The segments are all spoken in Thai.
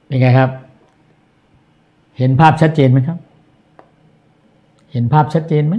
เป็นไงครับเห็นภาพชัดเจนไหมครับเห็นภาพชัดเจนไหม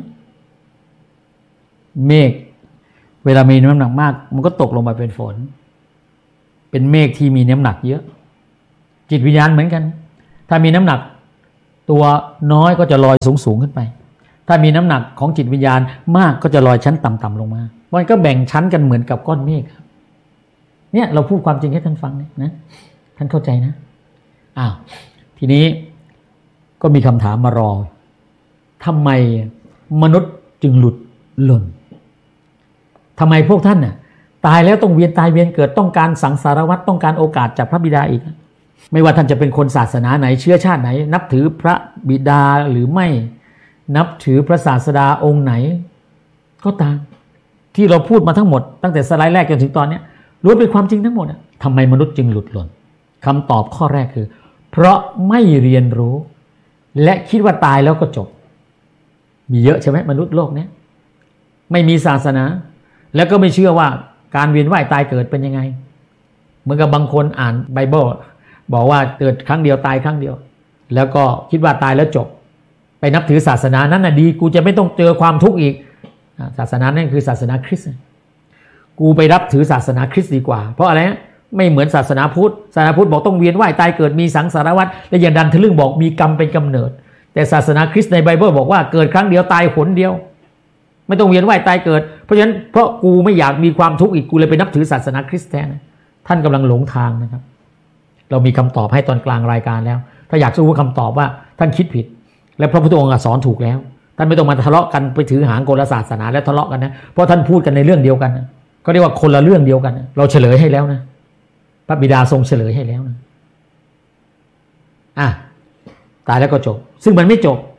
เมฆเวลามีน้ำหนักมากมันก็ตกลงมาเป็นฝนเป็นเมฆที่มีน้ำหนักเยอะจิตวิญญาณเหมือนกันถ้ามีน้ำหนักตัวน้อยก็จะลอยสูงขึ้นไปถ้ามีน้ำหนักของจิตวิญญาณมากก็จะลอยชั้นต่ำๆลงมามันก็แบ่งชั้นกันเหมือนกับก้อนเมฆครับเนี่ยเราพูดความจริงให้ท่านฟังนะท่านเข้าใจนะทีนี้ก็มีคำถามมารอทำไมมนุษย์จึงหลุดหล่นทำไมพวกท่านน่ะตายแล้วต้องเวียนตายเวียนเกิดต้องการสังสารวัฏต้องการโอกาสจากพระบิดาอีกไม่ว่าท่านจะเป็นคนศาสนาไหนเชื้อชาติไหนนับถือพระบิดาหรือไม่นับถือพระศาสดาองค์ไหนก็ตามที่เราพูดมาทั้งหมดตั้งแต่สไลด์แรกจนถึงตอนนี้ล้วนเป็นความจริงทั้งหมดทำไมมนุษย์จึงหลุดหล่นคำตอบข้อแรกคือเพราะไม่เรียนรู้และคิดว่าตายแล้วก็จบมีเยอะใช่ไหมมนุษย์โลกนี้ไม่มีศาสนาแล้วก็ไม่เชื่อว่าการเวียนว่ายตายเกิดเป็นยังไงเหมือนกับบางคนอ่านไบเบิลบอกว่าเกิดครั้งเดียวตายครั้งเดียวแล้วก็คิดว่าตายแล้วจบไปนับถือศาสนานั้นน่ะดีกูจะไม่ต้องเจอความทุกข์อีกศาสนานั่นคือศาสนาคริสต์กูไปรับถือศาสนาคริสต์ดีกว่าเพราะอะไรไม่เหมือนศาสนาพุทธศาสนาพุทธบอกต้องเวียนว่ายตายเกิดมีสังสารวัฏและอย่างดันทะลึ่งบอกมีกรรมเป็นกำเนิดแต่ศาสนาคริสต์ในไบเบิลบอกว่าเกิดครั้งเดียวตายหนเดียวไม่ต้องเวียนว่ายตายเกิดเพราะฉะนั้นเพราะกูไม่อยากมีความทุกข์อีกกูเลยไปนับถือศาสนาคริสต์แทนท่านกำลังหลงทางนะครับเรามีคำตอบให้ตอนกลางรายการแล้วถ้าอยากรู้คำตอบว่าท่านคิดผิดและพระพุทธองค์สอนถูกแล้วท่านไม่ต้องมาทะเลาะกันไปถือหางโกลศาสนาแล้วทะเลาะกันนะเพราะท่านพูดกันในเรื่องเดียวกันก็เรียกว่าคนละเรื่องเดียวกันเราเฉลยให้แล้วนะพระบิดาทรงเฉลยให้แล้วนะตายแล้วก็จบซึ่งมันไม่จบ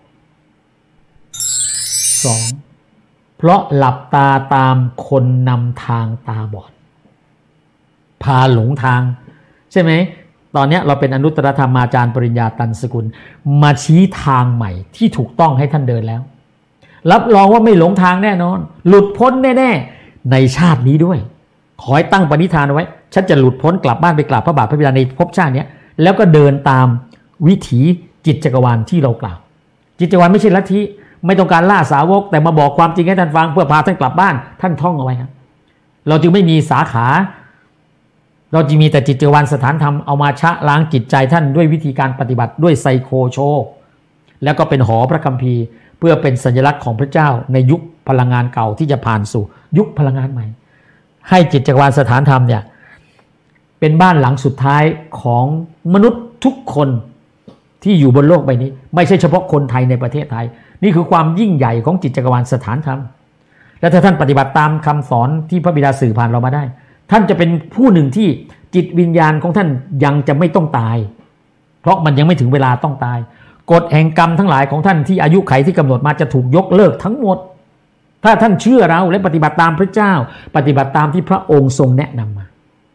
2เพราะหลับตาตามคนนำทางตาบอดพาหลงทางใช่ไหมตอนนี้เราเป็นอนุตตรธรรมาจารย์ปริญญาตันสกุลมาชี้ทางใหม่ที่ถูกต้องให้ท่านเดินแล้วรับรองว่าไม่หลงทางแน่นอนหลุดพ้นแน่ๆในชาตินี้ด้วยขอให้ตั้งปณิธานเอาไว้ฉันจะหลุดพ้นกลับบ้านไปกราบพระบาทพระบิดาในภพชาตินี้แล้วก็เดินตามวิถีจิตจักรวาลที่เรากล่าวจิตจักรวาลไม่ใช่ลัทธิไม่ต้องการล่าสาวกแต่มาบอกความจริงให้ท่านฟังเพื่อพาท่านกลับบ้านท่านท่องเอาไว้ครับเราจึงไม่มีสาขาเราจะมีแต่จิตจักรวาลสถานธรรมเอามาชะล้างจิตใจท่านด้วยวิธีการปฏิบัติด้วยไซโคโชแล้วก็เป็นหอพระคัมภีร์เพื่อเป็นสัญลักษณ์ของพระเจ้าในยุคพลังงานเก่าที่จะผ่านสู่ยุคพลังงานใหม่ให้จิตจักรวาลสถานธรรมเนี่ยเป็นบ้านหลังสุดท้ายของมนุษย์ทุกคนที่อยู่บนโลกใบนี้ไม่ใช่เฉพาะคนไทยในประเทศไทยนี่คือความยิ่งใหญ่ของจิตจักรวาลสถานธรรมและถ้าท่านปฏิบัติตามคำสอนที่พระบิดาสื่อผ่านเรามาได้ท่านจะเป็นผู้หนึ่งที่จิตวิญญาณของท่านยังจะไม่ต้องตายเพราะมันยังไม่ถึงเวลาต้องตายกฎแห่งกรรมทั้งหลายของท่านที่อายุไขที่กำหนดมาจะถูกยกเลิกทั้งหมดถ้าท่านเชื่อเราและปฏิบัติตามพระเจ้าปฏิบัติตามที่พระองค์ทรงแนะนำมา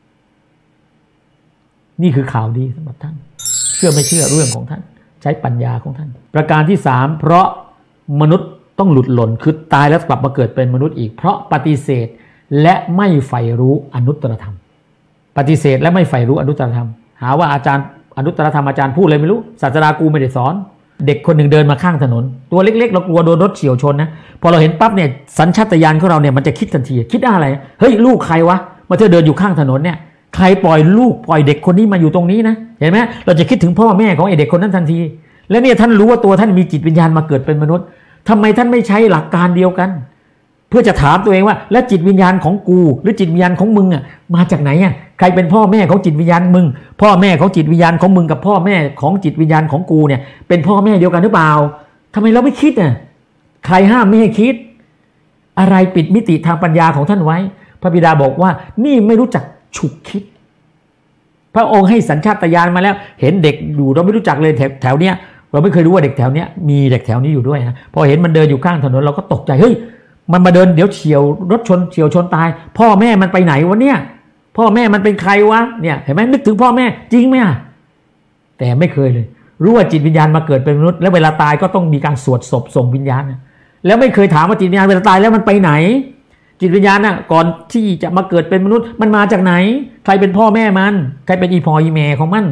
นี่คือข่าวดีสำหรับท่านเชื่อไม่เชื่อเรื่องของท่านใช้ปัญญาของท่านประการที่3เพราะมนุษย์ต้องหลุดหล่นคือตายแล้วกลับมาเกิดเป็นมนุษย์อีกเพราะปฏิเสธและไม่ใฝ่รู้อนุตตรธรรมปฏิเสธและไม่ใฝ่รู้อนุตตรธรรมหาว่าอาจารย์อนุตตรธรรมอาจารย์พูดเลยไม่รู้ศาสดากูไม่ได้สอนเด็กคนหนึ่งเดินมาข้างถนนตัวเล็กๆเรากลัวโดนรถเฉี่ยวชนนะพอเราเห็นปั๊บเนี่ยสัญชาตญาณของเราเนี่ยมันจะคิดทันทีคิดอะไรเฮ้ยลูกใครวะมาเธอเดินอยู่ข้างถนนเนี่ยใครปล่อยลูกปล่อยเด็กคนนี้มาอยู่ตรงนี้นะเห็นไหมเราจะคิดถึงพ่อแม่ของไอ้เด็กคนนั้นทันทีและเนี่ยท่านรู้ว่าตัวท่านมีจิตวิญญาณมาเกิดเป็นมนุษย์ทำไมท่านไม่ใช้หลักการเดียวกันเพื่อจะถามตัวเองว่าแล้วจิตวิญญาณของกูหรือจิตวิญญาณของมึงอ่ะมาจากไหนอ่ะใครเป็นพ่อแม่ของจิตวิญญาณมึงพ่อแม่ของจิตวิญญาณของมึงกับพ่อแม่ของจิตวิญญาณของกูเนี่ยเป็นพ่อแม่เดียวกันหรือเปล่าทำไมเราไม่คิดอ่ะใครห้ามไม่ให้คิดอะไรปิดมิติทางปัญญาของท่านไว้พระบิดาบอกว่านี่ไม่รู้จักฉุกคิดพระองค์ให้สัญชาตญาณมาแล้วเห็นเด็กอยู่เราไม่รู้จักเลยแถวเนี้ยเราไม่เคยรู้ว่าเด็กแถวเนี้ยมีเด็กแถวนี้อยู่ด้วยนะพอเห็นมันเดินอยู่ข้างถนนเราก็ตกใจเฮ้ยมันมาเดินเดี๋ยวเฉียวรถชนเฉียวชนตายพ่อแม่มันไปไหนวะเนี่ยพ่อแม่มันเป็นใครวะเนี่ยเห็นไหมนึกถึงพ่อแม่จริงไหมอ่ะแต่ไม่เคยเลยรู้ว่าจิตวิญญาณมาเกิดเป็นมนุษย์แล้วเวลาตายก็ต้องมีการสวดศพส่งวิญญาณแล้วไม่เคยถามว่าจิตวิญญาณเวลาตายแล้วมันไปไหนจิตวิญญาณน่ะก่อนที่จะมาเกิดเป็นมนุษย์มันมาจากไหนใครเป็นพ่อแม่มันใครเป็นอีพ่ออีแม่ของมัน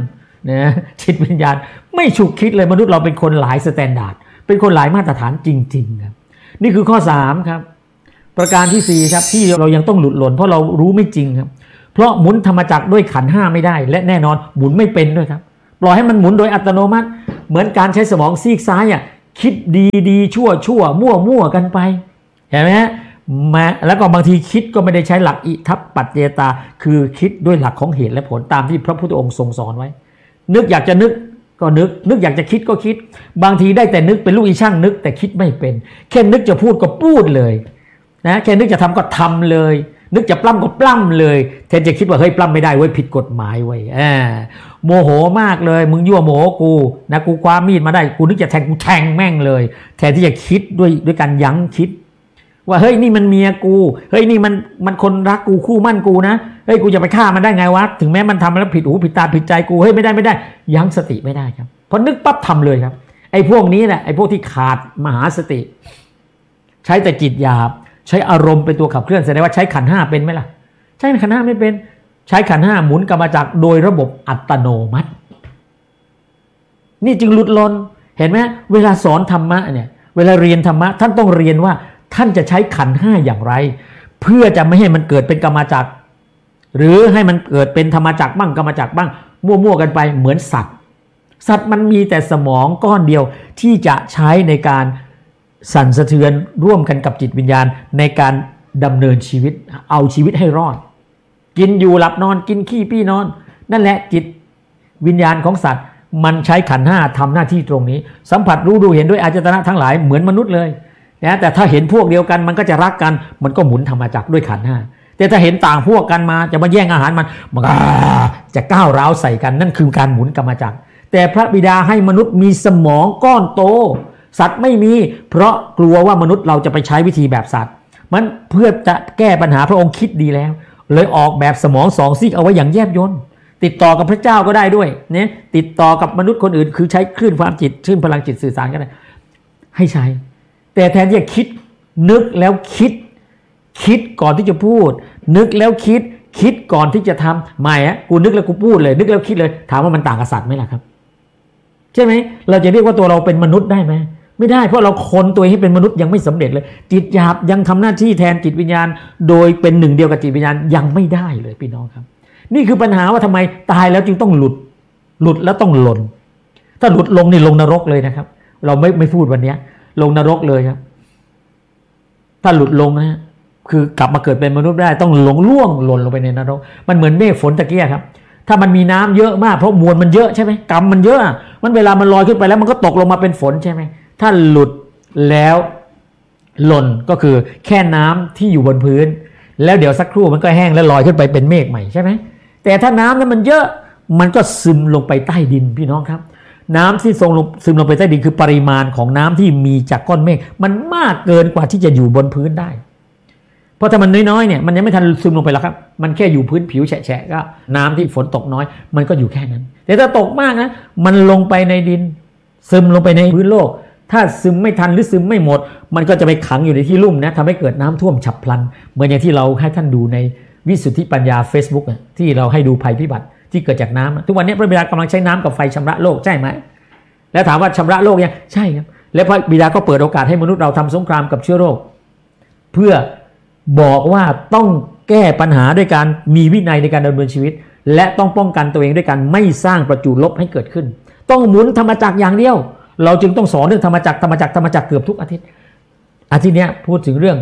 นะจิตวิญญาณไม่ฉุกคิดเลยมนุษย์เราเป็นคนหลายสแตนดาร์ดเป็นคนหลายมาตรฐานจริงๆครับนี่คือข้อ3ครับประการที่4ครับที่เรายังต้องหลุดหล่นเพราะเรารู้ไม่จริงครับเพราะหมุนธรรมจักรด้วยขันธ์5ไม่ได้และแน่นอนหมุนไม่เป็นด้วยครับปล่อยให้มันหมุนโดยอัตโนมัติเหมือนการใช้สมองซีกซ้ายคิดดีชั่วมั่วกันไปเห็นไหมฮะแล้วก็บางทีคิดก็ไม่ได้ใช้หลักอิทัปปัจเจตาคือคิดด้วยหลักของเหตุและผลตามที่พระพุทธองค์ทรงสอนไว้นึกอยากจะนึกก็นึกอยากจะคิดก็คิดบางทีได้แต่นึกเป็นลูกอีช่างนึกแต่คิดไม่เป็นแค่นึกจะพูดก็พูดเลยนะแค่นึกจะทำก็ทำเลยนึกจะปล้ำก็ปล้ำเลยแทนจะคิดว่าเฮ้ยปล้ำไม่ได้เว้ยผิดกฎหมายเว้ยโมโหมากเลยมึงยั่วโมโหกูนะกูคว้ามีดมาได้กูนึกจะแทงกูแทงแม่งเลยแทนที่จะคิดด้วยการยั้งคิดว่าเฮ้ยนี่มันเมียกูเฮ้ยนี่มันคนรักกูคู่มั่นกูนะเฮ้ยกูจะไปฆ่ามันได้ไงวะถึงแม้มันทำแล้วผิดหูผิดตาผิดใจกูเฮ้ยไม่ได้ยั้งสติไม่ได้ครับพอนึกปั๊บทำเลยครับไอ้พวกนี้แหละไอ้พวกที่ขาดมหาสติใช้แต่จิตหยาบใช้อารมณ์เป็นตัวขับเคลื่อนแสดงว่าใช้ขันธ์5เป็นไหมล่ะใช้ขันธ์5ไม่เป็นใช้ขันธ์5หมุนกรรมจักรโดยระบบอัตโนมัตินี่จึงหลุดล้นเห็นไหมเวลาสอนธรรมะเนี่ยเวลาเรียนธรรมะท่านต้องเรียนว่าท่านจะใช้ขันธ์5อย่างไรเพื่อจะไม่ให้มันเกิดเป็นกรรมจักรหรือให้มันเกิดเป็นธรรมจักรบ้างกรรมจักรบ้างมั่วกันไปเหมือนสัตว์มันมีแต่สมองก้อนเดียวที่จะใช้ในการสั่นสะเทือนร่วมกันกับจิตวิญญาณในการดำเนินชีวิตเอาชีวิตให้รอดกินอยู่หลับนอนกินขี้ปี้นอนนั่นแหละจิตวิญญาณของสัตว์มันใช้ขันธ์5ทำหน้าที่ตรงนี้สัมผัสรู้ดูเห็นด้วยอายตนะทั้งหลายเหมือนมนุษย์เลยนะแต่ถ้าเห็นพวกเดียวกันมันก็จะรักกันมันก็หมุนธรรมจักรด้วยขันธ์5แต่ถ้าเห็นต่างพวกกันมาจะมาแย่งอาหารมันก็จะก้าวร้าวใส่กันนั่นคือการหมุนกรรมจักรแต่พระบิดาให้มนุษย์มีสมองก้อนโตสัตว์ไม่มีเพราะกลัวว่ามนุษย์เราจะไปใช้วิธีแบบสัตว์มันเพื่อจะแก้ปัญหาพระองค์คิดดีแล้วเลยออกแบบสมอง2ซีกเอาไว้อย่างแยบยลติดต่อกับพระเจ้าก็ได้ด้วยเนี่ยติดต่อกับมนุษย์คนอื่นคือใช้คลื่นความจิตคลื่นพลังจิตสื่อสารกันได้ให้ใช้แต่แทนที่จะคิดนึกแล้วคิดก่อนที่จะพูดนึกแล้วคิดก่อนที่จะทำไม่กูนึกแล้วกูพูดเลยนึกแล้วคิดเลยถามว่ามันต่างกับสัตว์ไหมล่ะครับใช่ไหมเราจะเรียกว่าตัวเราเป็นมนุษย์ได้ไหมไม่ได้เพราะเราคนตัวให้เป็นมนุษย์ยังไม่สำเร็จเลยจิตหยาบยังทำหน้าที่แทนจิตวิญญาณโดยเป็นหนึ่งเดียวกับจิตวิญญาณยังไม่ได้เลยพี่น้องครับนี่คือปัญหาว่าทำไมตายแล้วจึงต้องหลุดแล้วต้องหล่นถ้าหลุดลงนี่ลงนรกเลยนะครับเราไม่พูดวันนี้ลงนรกเลยครับถ้าหลุดลงนะคือกลับมาเกิดเป็นมนุษย์ได้ต้องล่วงหล่นลงไปในนรกมันเหมือนเมฆฝนตะเกียครับถ้ามันมีน้ำเยอะมากเพราะมวลมันเยอะใช่ไหมกรรมมันเยอะมันเวลามันลอยขึ้นไปแล้วมันก็ตกลงมาเป็นฝนใช่ไหมถ้าหลุดแล้วหล่นก็คือแค่น้ำที่อยู่บนพื้นแล้วเดี๋ยวสักครู่มันก็แห้งแล้วลอยขึ้นไปเป็นเมฆใหม่ใช่ไหมแต่ถ้าน้ำนั้นมันเยอะมันก็ซึมลงไปใต้ดินพี่น้องครับน้ำที่ซึมลงไปใต้ดินคือปริมาณของน้ำที่มีจากก้อนเมฆมันมากเกินกว่าที่จะอยู่บนพื้นได้เพราะถ้ามันน้อยๆเนี่ยมันยังไม่ทันซึมลงไปแล้วครับมันแค่อยู่พื้นผิวแฉะๆก็น้ำที่ฝนตกน้อยมันก็อยู่แค่นั้นแต่ถ้าตกมากนะมันลงไปในดินซึมลงไปในพื้นโลกถ้าซึมไม่ทันหรือซึมไม่หมดมันก็จะไปขังอยู่ในที่ลุ่มนะทำให้เกิดน้ำท่วมฉับพลันเหมือนอย่างที่เราให้ท่านดูในวิสุทธิปัญญา Facebook ที่เราให้ดูภัยพิบัติที่เกิดจากน้ำทุกวันนี้พระบิดากำลังใช้น้ำกับไฟชำระโลกใช่ไหมแล้วถามว่าชำระโลกยังใช่ครับและพระบิดาก็เปิดโอกาสให้มนุษย์เราทำสงครามกับเชื้อโรคเพื่อบอกว่าต้องแก้ปัญหาด้วยการมีวินัยในการดำเนินชีวิตและต้องป้องกันตัวเองด้วยการไม่สร้างประจุลบให้เกิดขึ้นต้องหมุนธรรมจักรอย่างเดียวเราจึงต้องสอนเรื่องธรรมจักรเกือบทุกอาทิตย์นี้พูดถึงเรื่อง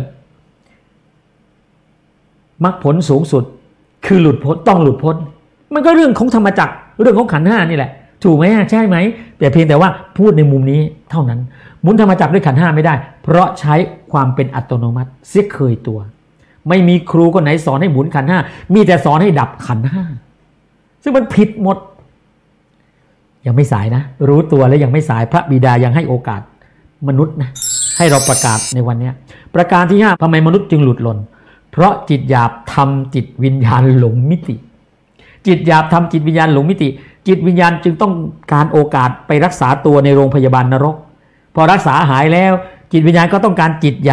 มรรคผลสูงสุดคือหลุดพ้นต้องหลุดพ้นมันก็เรื่องของธรรมจักรเรื่องของขันธ์5นี่แหละถูกไหมใช่ไหมแต่เพียงแต่ว่าพูดในมุมนี้เท่านั้นหมุนธรรมจักรด้วยขันธ์5ไม่ได้เพราะใช้ความเป็นอัตโนมัติเสียเคยตัวไม่มีครูคนไหนสอนให้หมุนขันธ์5มีแต่สอนให้ดับขันธ์5ซึ่งมันผิดหมดยังไม่สายนะรู้ตัวแล้วยังไม่สายพระบิดายังให้โอกาสมนุษย์นะให้เราประกาศในวันนี้ประการที่5ทำไมมนุษย์จึงหลุดหล่นเพราะจิตหยาบทำจิตวิญญาณหลงมิติจิตหยาบทำจิตวิญญาณหลงมิติจิตวิญญาณจึงต้องการโอกาสไปรักษาตัวในโรงพยาบาลนรกพอรักษาหายแล้วจิตวิญญาณก็ต้องการจิตหยาบ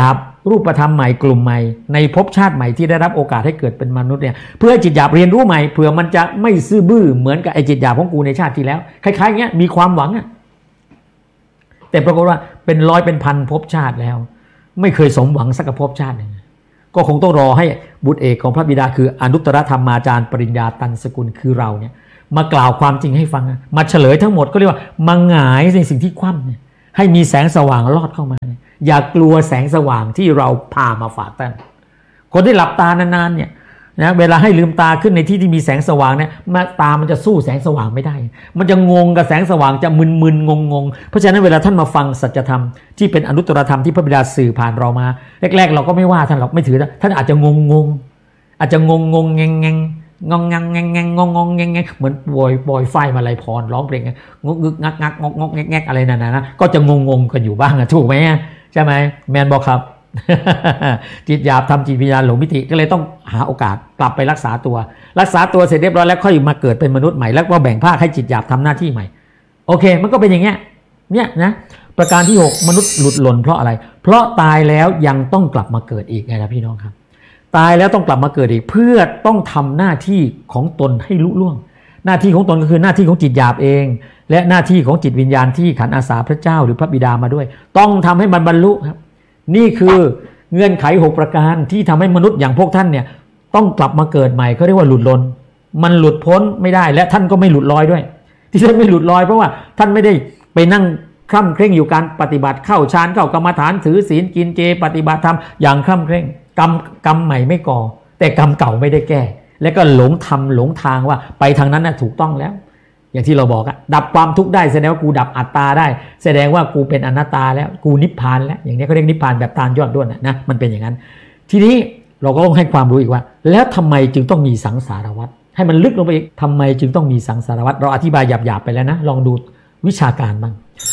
รูปธรรมใหม่กลุ่มใหม่ในภพชาติใหม่ที่ได้รับโอกาสให้เกิดเป็นมนุษย์เนี่ยเพื่อจิตหยาบเรียนรู้ใหม่เผื่อมันจะไม่ซื่อบื้อเหมือนกับไอ้จิตหยาบของกูในชาติที่แล้วคล้ายๆเงี้ยมีความหวังอะแต่ปรากฏว่าเป็นร้อยเป็นพันภพชาติแล้วไม่เคยสมหวังสักภพชาตินึงก็คงต้องรอให้บุตรเอกของพระบิดาคืออนุตตรธรรมาจารย์ปริญญาตันสกุลคือเราเนี่ยมากล่าวความจริงให้ฟังมาเฉลยทั้งหมดก็เรียกว่ามาหงายในสิ่งที่คว่ำเนี่ยให้มีแสงสว่างลอดเข้ามาอย่ากลัวแสงสว่างที่เราพามาฝากท่านคนที่หลับตานานๆเนี่ยนะเวลาให้ลืมตาขึ้นในที่ที่มีแสงสว่างเนี่ยตามันจะสู้แสงสว่างไม่ได้มันจะงงกับแสงสว่างจะมึนๆงงๆเพราะฉะนั้นเวลาท่านมาฟังสัจธรรมที่เป็นอนุตตรธรรมที่พระบิดาสื่อผ่านเรามาแรกๆเราก็ไม่ว่าท่านหรอกไม่ถือท่านอาจจะงงอาจจะงงแงงงงงังแงงแงงงงแงงแงงเหมือนบอยไฟมาลัยพรร้องเพลงงกงักงักงกแงกอะไรนั่นนะก็จะงงกันอยู่บ้างถูกไหมใช่ไหมแมนบอกครับจิตหยาบทำจิตวิญญาณหลงมิติก็เลยต้องหาโอกาสกลับไปรักษาตัวเสร็จเรียบร้อยแล้วค่อยมาเกิดเป็นมนุษย์ใหม่แล้วก็แบ่งภาคให้จิตหยาบทำหน้าที่ใหม่โอเคมันก็เป็นอย่างเงี้ยเนี่ยนะประการที่6มนุษย์หลุดหล่นเพราะอะไรเพราะตายแล้วยังต้องกลับมาเกิดอีกไงนะพี่น้องครับตายแล้วต้องกลับมาเกิดอีกเพื่อต้องทำหน้าที่ของตนให้ลุล่วงหน้าที่ของตนก็คือหน้าที่ของจิตหยาบเองและหน้าที่ของจิตวิญญาณที่ขันอาสาพระเจ้าหรือพระบิดามาด้วยต้องทำให้มันบรรลุครับนี่คือเงื่อนไข6ประการที่ทำให้มนุษย์อย่างพวกท่านเนี่ยต้องกลับมาเกิดใหม่เขาเรียกว่าหลุดล้นมันหลุดพ้นไม่ได้และท่านก็ไม่หลุดลอยด้วยที่ท่านไม่หลุดลอยเพราะว่าท่านไม่ได้ไปนั่งคร่ำเคร่งอยู่การปฏิบัติเข้าฌานเข้ากรรมฐานถือศีลกินเจปฏิบัติธรรมอย่างคร่ำเคร่งกรรมใหม่ไม่ก่อแต่กรรมเก่าไม่ได้แก้แล้วก็หลงทำหลงทางว่าไปทางนั้นน่ะถูกต้องแล้วอย่างที่เราบอกอะดับความทุกข์ได้แสดงว่ากูดับอัตตาได้แสดงว่ากูเป็นอนัตตาแล้วกูนิพพานแล้วอย่างนี้เขาเรียกนิพพานแบบตาลยอดด้วนนะมันเป็นอย่างนั้นทีนี้เราก็ต้องให้ความรู้อีกว่าแล้วทำไมจึงต้องมีสังสารวัฏให้มันลึกลงไปอีกทำไมจึงต้องมีสังสารวัฏเราอธิบายหยาบๆไปแล้วนะลองดูวิชาการบ้าง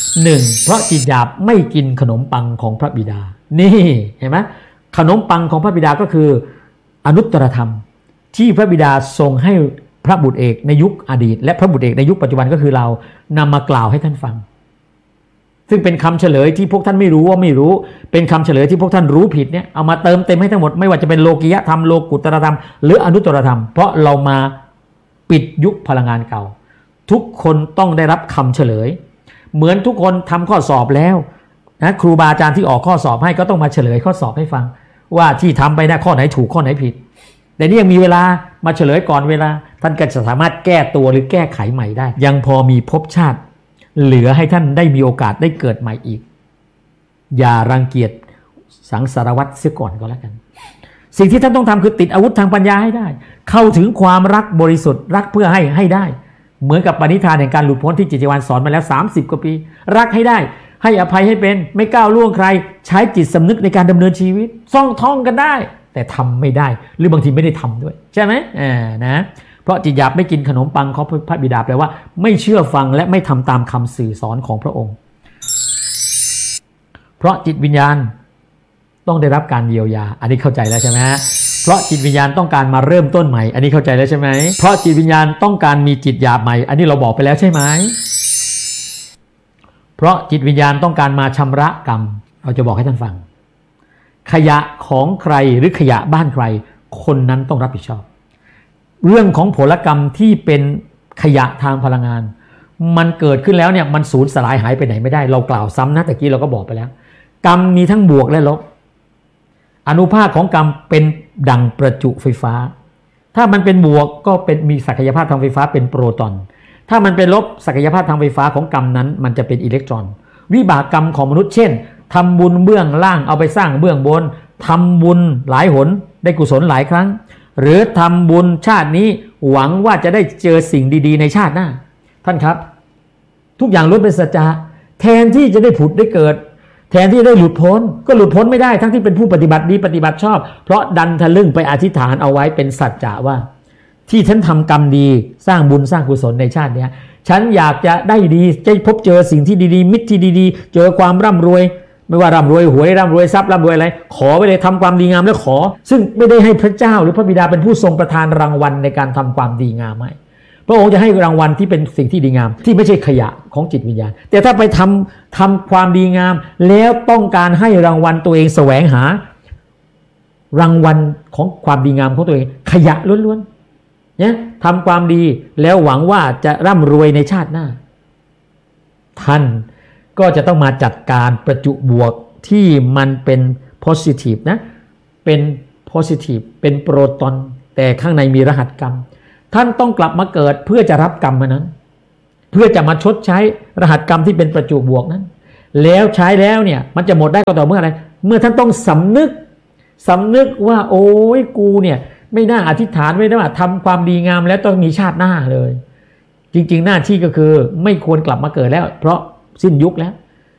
1เพราะจิตหยาบไม่กินขนมปังของพระบิดานี่เห็นไหมขนมปังของพระบิดาก็คืออนุตตรธรรมที่พระบิดาทรงให้พระบุตรเอกในยุคอดีตและพระบุตรเอกในยุคปัจจุบันก็คือเรานำมากล่าวให้ท่านฟังซึ่งเป็นคำเฉลยที่พวกท่านไม่รู้ว่าไม่รู้เป็นคำเฉลยที่พวกท่านรู้ผิดเนี่ยเอามาเติมเต็มให้ทั้งหมดไม่ว่าจะเป็นโลกิยธรรมโลกุตตรธรรมหรืออนุตตรธรรมเพราะเรามาปิดยุคพลังงานเก่าทุกคนต้องได้รับคำเฉลยเหมือนทุกคนทำข้อสอบแล้วนะครูบาอาจารย์ที่ออกข้อสอบให้ก็ต้องมาเฉลยข้อสอบให้ฟังว่าที่ทำไปนะข้อไหนถูกข้อไหนผิดแต่นี่ยังมีเวลามาเฉลยก่อนเวลาท่านก็จะสามารถแก้ตัวหรือแก้ไขใหม่ได้ยังพอมีภพชาติเหลือให้ท่านได้มีโอกาสได้เกิดใหม่อีกอย่ารังเกียจสังสารวัฏเสียก่อนก็แล้วกันสิ่งที่ท่านต้องทำคือติดอาวุธทางปัญญาให้ได้เข้าถึงความรักบริสุทธิ์รักเพื่อให้ได้เหมือนกับปณิธานแห่งการหลุดพ้นที่จิตวิญญาณสอนมาแล้ว30กว่าปีรักให้ได้ให้อภัยให้เป็นไม่ก้าวล่วงใครใช้จิตสำนึกในการดำเนินชีวิตท่องกันได้แต่ทำไม่ได้หรือบางทีไม่ได้ทำด้วยใช่ไหมนะเพราะจิตหยาบไม่กินขนมปังของพระบิดาแปลว่าไม่เชื่อฟังและไม่ทำตามคำสื่อสอนของพระองค์เพราะจิตวิญญาณต้องได้รับการเยียวยาอันนี้เข้าใจแล้วใช่ไหมเพราะจิตวิญญาณต้องการมาเริ่มต้นใหม่อันนี้เข้าใจแล้วใช่ไหมเพราะจิตวิญญาณต้องการมีจิตหยาบใหม่อันนี้เราบอกไปแล้วใช่ไหมเพราะจิตวิญญาณต้องการมาชำระกรรมเราจะบอกให้ท่านฟังขยะของใครหรือขยะบ้านใครคนนั้นต้องรับผิดชอบเรื่องของผลกรรมที่เป็นขยะทางพลังงานมันเกิดขึ้นแล้วเนี่ยมันสูญสลายหายไปไหนไม่ได้เรากล่าวซ้ำนะตะกี้เราก็บอกไปแล้วกรรมมีทั้งบวกและลบอานุภาคของกรรมเป็นดั่งประจุไฟฟ้าถ้ามันเป็นบวกก็เป็นมีศักยภาพทางไฟฟ้าเป็นโปรตอนถ้ามันเป็นลบศักยภาพทางไฟฟ้าของกรรมนั้นมันจะเป็นอิเล็กตรอนวิบากกรรมของมนุษย์เช่นทำบุญเบื้องล่างเอาไปสร้างเบื้องบนทำบุญหลายหนได้กุศลหลายครั้งหรือทำบุญชาตินี้หวังว่าจะได้เจอสิ่งดีๆในชาติหน้าท่านครับทุกอย่างล้วนเป็นสัจจะแทนที่จะได้ผุดได้เกิดแทนที่ได้หลุดพ้นก็หลุดพ้นไม่ได้ทั้งที่เป็นผู้ปฏิบัติดีปฏิบัติชอบเพราะดันทะลึ่งไปอธิษฐานเอาไว้เป็นสัจจะว่าที่ฉันทำกรรมดีสร้างบุญสร้างกุศลในชาตินี้ฉันอยากจะได้ดีจะพบเจอสิ่งที่ดีๆมิตรที่ดีๆเจอความร่ำรวยไม่ว่าร่ำรวยหวยร่ำรวยทรัพย์ร่ำรวยอะไรขอไปเลยทำความดีงามแล้วขอซึ่งไม่ได้ให้พระเจ้าหรือพระบิดาเป็นผู้ทรงประทานรางวัลในการทำความดีงามให้พระองค์จะให้รางวัลที่เป็นสิ่งที่ดีงามที่ไม่ใช่ขยะของจิตวิญญาณแต่ถ้าไปทำความดีงามแล้วต้องการให้รางวัลตัวเองแสวงหารางวัลของความดีงามของตัวเองขยะล้วนๆเนี่ยทำความดีแล้วหวังว่าจะร่ำรวยในชาติหน้าท่านก็จะต้องมาจัดการประจุบวกที่มันเป็น positive นะเป็น positive เป็นโปรตอนแต่ข้างในมีรหัสกรรมท่านต้องกลับมาเกิดเพื่อจะรับกรรมนั้นเพื่อจะมาชดใช้รหัสกรรมที่เป็นประจุบวกนั้นแล้วใช้แล้วเนี่ยมันจะหมดได้ก็ต่อเมื่ออะไรเมื่อท่านต้องสำนึกว่าโอ้ยกูเนี่ยไม่น่าอธิษฐานไม่ได้ว่าทำความดีงามแล้วต้องมีชาติหน้าเลยจริงๆหน้าที่ก็คือไม่ควรกลับมาเกิดแล้วเพราะสิ้นยุคแล้ว